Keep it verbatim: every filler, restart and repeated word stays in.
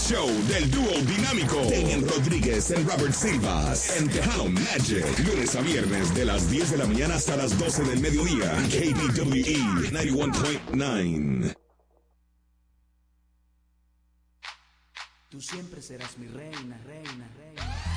show del dúo dinámico Damian Rodríguez y Robert Silvas en Tejano Magic. Lunes a viernes de las diez de la mañana hasta las doce del mediodía. K B W E noventa y uno punto nueve. Tú siempre serás mi reina, reina, reina.